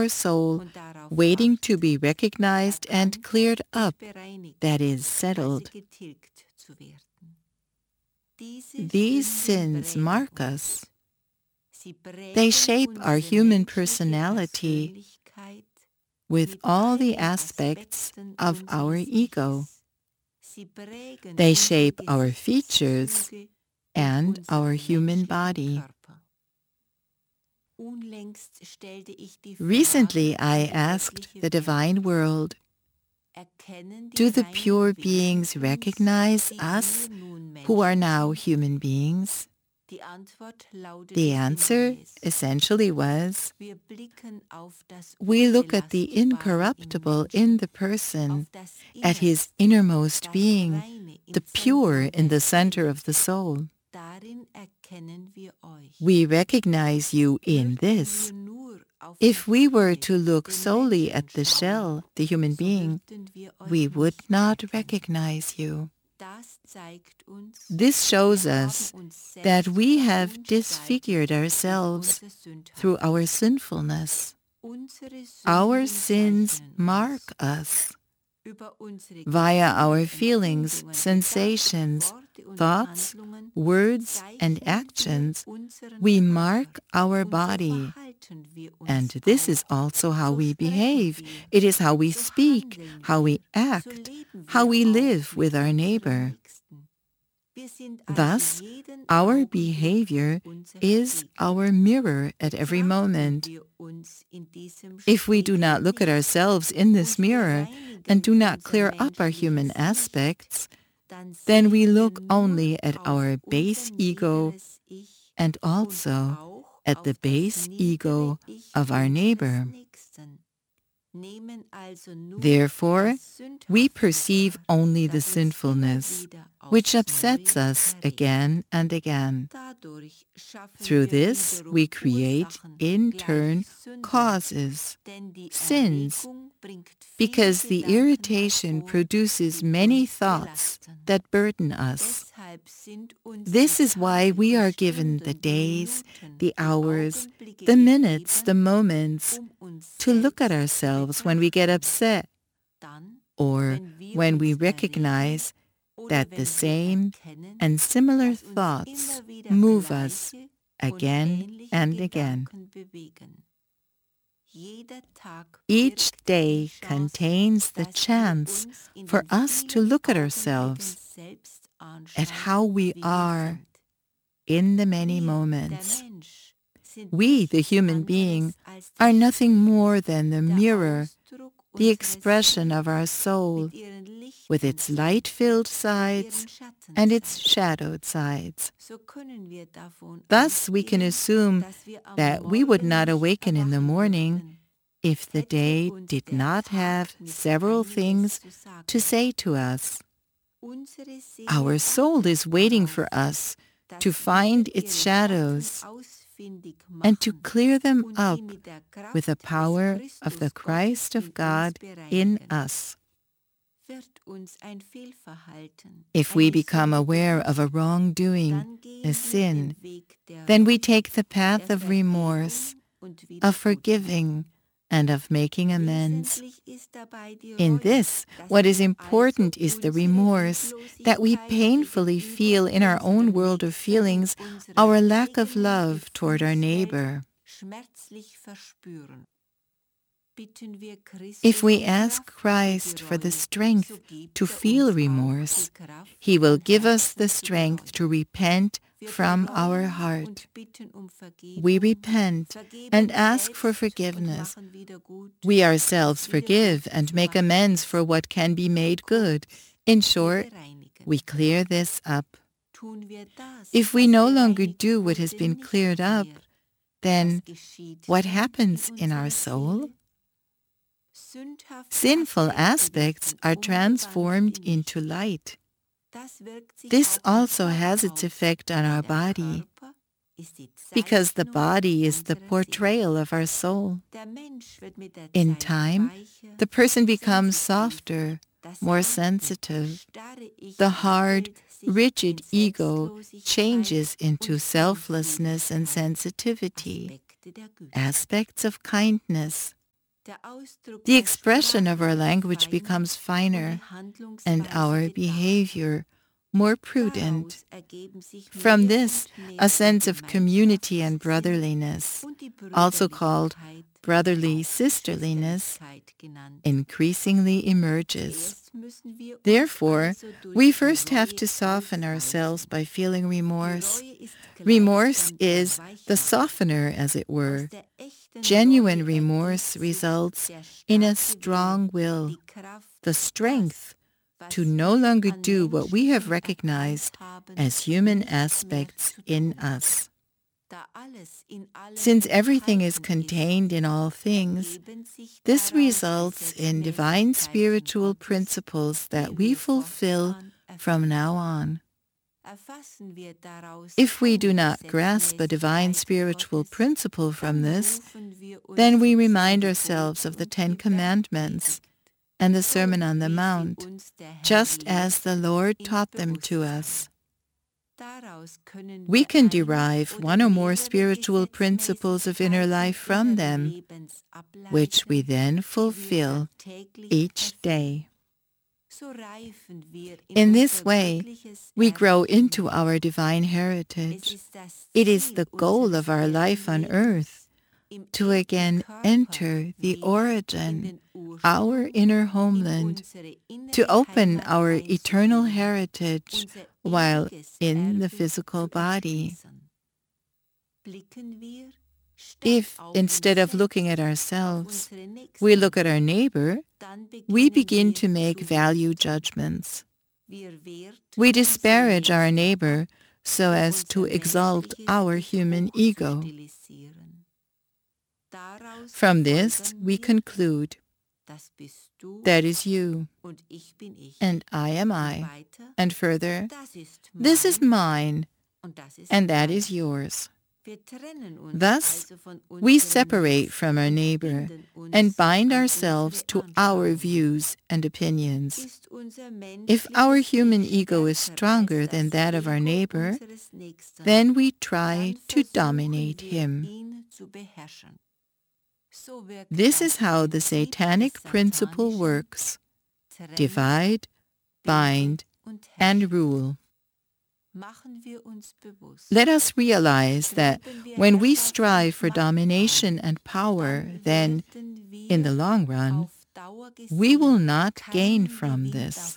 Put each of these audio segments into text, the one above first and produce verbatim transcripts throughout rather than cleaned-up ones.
our soul, waiting to be recognized and cleared up, that is, settled. These sins mark us. They shape our human personality with all the aspects of our ego. They shape our features and our human body. Recently, I asked the divine world, do the pure beings recognize us who are now human beings? The answer essentially was, we look at the incorruptible in the person, at his innermost being, the pure in the center of the soul. We recognize you in this. If we were to look solely at the shell, the human being, we would not recognize you. This shows us that we have disfigured ourselves through our sinfulness. Our sins mark us. Via our feelings, sensations, thoughts, words, and actions, we mark our body. And this is also how we behave. It is how we speak, how we act, how we live with our neighbor. Thus, our behavior is our mirror at every moment. If we do not look at ourselves in this mirror and do not clear up our human aspects, then we look only at our base ego and also at the base ego of our neighbor. Therefore, we perceive only the sinfulness, which upsets us again and again. Through this, we create, in turn, causes, sins, because the irritation produces many thoughts that burden us. This is why we are given the days, the hours, the minutes, the moments, to look at ourselves when we get upset, or when we recognize that the same and similar thoughts move us again and again. Each day contains the chance for us to look at ourselves, at how we are in the many moments. We, the human being, are nothing more than the mirror, the expression of our soul, with its light-filled sides and its shadowed sides. Thus, we can assume that we would not awaken in the morning if the day did not have several things to say to us. Our soul is waiting for us to find its shadows and to clear them up with the power of the Christ of God in us. If we become aware of a wrongdoing, a sin, then we take the path of remorse, of forgiving, and of making amends. In this, what is important is the remorse that we painfully feel in our own world of feelings, our lack of love toward our neighbor. If we ask Christ for the strength to feel remorse, He will give us the strength to repent from our heart. We repent and ask for forgiveness. We ourselves forgive and make amends for what can be made good. In short, we clear this up. If we no longer do what has been cleared up, then what happens in our soul? Sinful aspects are transformed into light. This also has its effect on our body, because the body is the portrayal of our soul. In time, the person becomes softer, more sensitive. The hard, rigid ego changes into selflessness and sensitivity, aspects of kindness, The expression of our language becomes finer and our behavior more prudent. From this, a sense of community and brotherliness, also called brotherly sisterliness, increasingly emerges. Therefore, we first have to soften ourselves by feeling remorse. Remorse is the softener, as it were. Genuine remorse results in a strong will, the strength to no longer do what we have recognized as human aspects in us. Since everything is contained in all things, this results in divine spiritual principles that we fulfill from now on. If we do not grasp a divine spiritual principle from this, then we remind ourselves of the Ten Commandments and the Sermon on the Mount, just as the Lord taught them to us. We can derive one or more spiritual principles of inner life from them, which we then fulfill each day. In this way, we grow into our divine heritage. It is the goal of our life on earth to again enter the origin, our inner homeland, to open our eternal heritage while in the physical body. If, instead of looking at ourselves, we look at our neighbor, we begin to make value judgments. We disparage our neighbor so as to exalt our human ego. From this, we conclude, that is you, and I am I, and further, this is mine, and that is yours. Thus, we separate from our neighbor and bind ourselves to our views and opinions. If our human ego is stronger than that of our neighbor, then we try to dominate him. This is how the Satanic principle works: divide, bind, and rule. Let us realize that when we strive for domination and power, then, in the long run, we will not gain from this.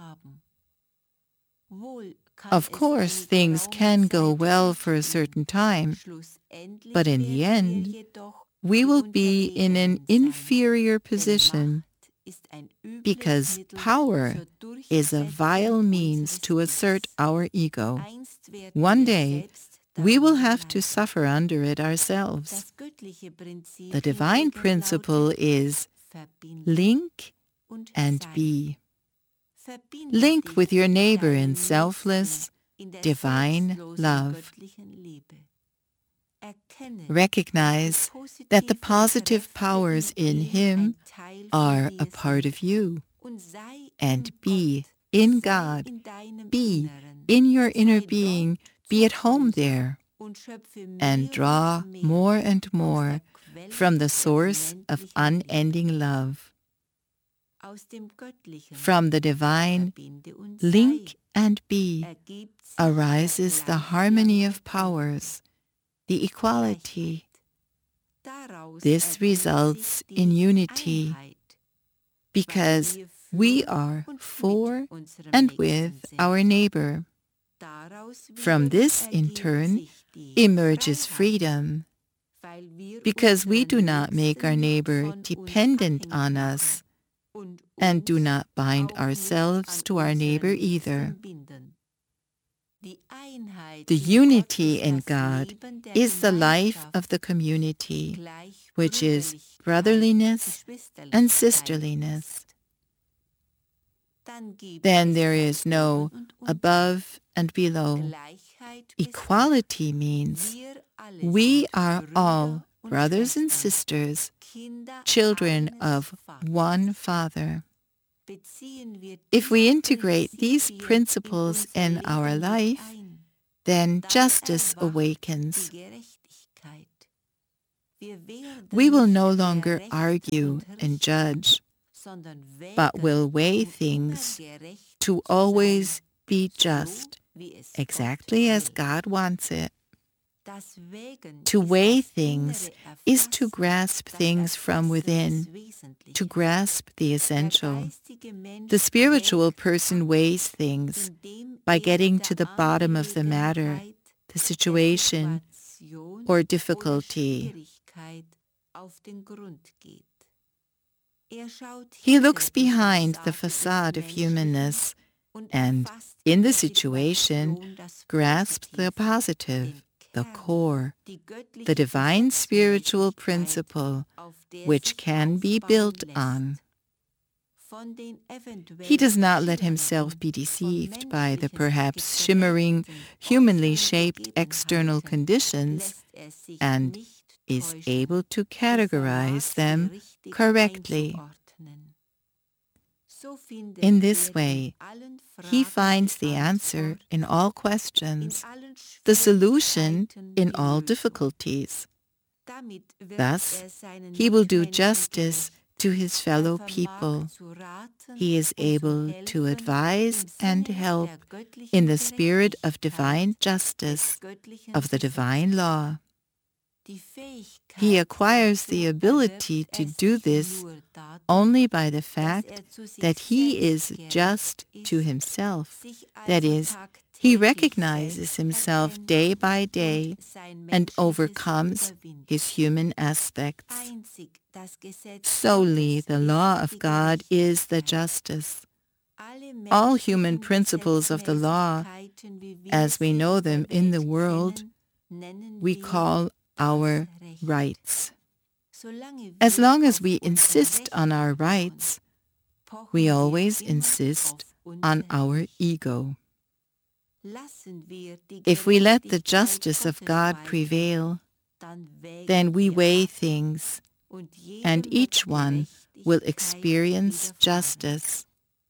Of course, things can go well for a certain time, but in the end, we will be in an inferior position because power is a vile means to assert our ego. One day, we will have to suffer under it ourselves. The divine principle is link and be. Link with your neighbor in selfless, divine love. Recognize that the positive powers in him are a part of you, and be in God, be in your inner being, be at home there, and draw more and more from the source of unending love. From the divine link and be arises the harmony of powers, the equality. This results in unity because we are for and with our neighbor. From this, in turn, emerges freedom because we do not make our neighbor dependent on us and do not bind ourselves to our neighbor either. The unity in God is the life of the community, which is brotherliness and sisterliness. Then there is no above and below. Equality means we are all brothers and sisters, children of one Father. If we integrate these principles in our life, then justice awakens. We will no longer argue and judge, but will weigh things to always be just, exactly as God wants it. To weigh things is to grasp things from within, to grasp the essential. The spiritual person weighs things by getting to the bottom of the matter, the situation, or difficulty. He looks behind the facade of humanness and, in the situation, grasps the positive, the core, the divine spiritual principle which can be built on. He does not let himself be deceived by the perhaps shimmering, humanly shaped external conditions and is able to categorize them correctly. In this way, he finds the answer in all questions, the solution in all difficulties. Thus, he will do justice to his fellow people. He is able to advise and help in the spirit of divine justice, of the divine law. He acquires the ability to do this only by the fact that he is just to himself. That is, he recognizes himself day by day and overcomes his human aspects. Solely the law of God is the justice. All human principles of the law, as we know them in the world, we call our rights. As long as we insist on our rights, we always insist on our ego. If we let the justice of God prevail, then we weigh things, and each one will experience justice.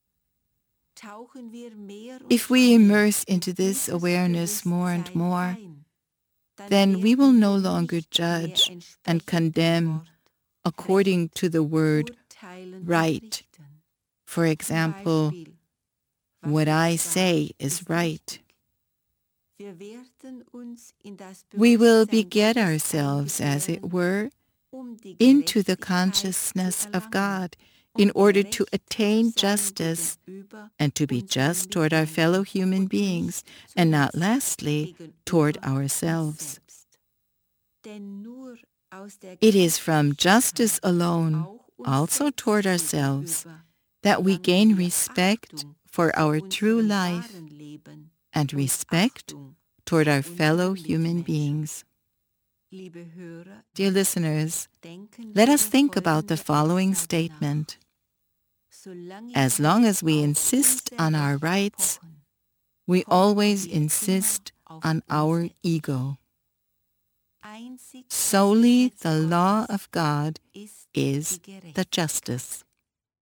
If we immerse into this awareness more and more, then we will no longer judge and condemn according to the word right. For example, what I say is right. We will beget ourselves, as it were, into the consciousness of God in order to attain justice and to be just toward our fellow human beings, and not lastly, toward ourselves. It is from justice alone, also toward ourselves, that we gain respect for our true life and respect toward our fellow human beings. Dear listeners, let us think about the following statement. As long as we insist on our rights, we always insist on our ego. Solely the law of God is the justice.